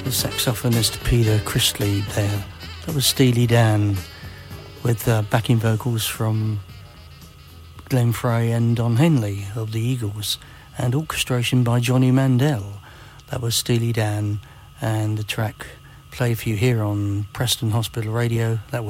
saxophonist Peter Christley there. That was Steely Dan with backing vocals from Glenn Frey and Don Henley of the Eagles and orchestration by Johnny Mandel. That was Steely Dan and the track played for you here on Preston Hospital Radio. That was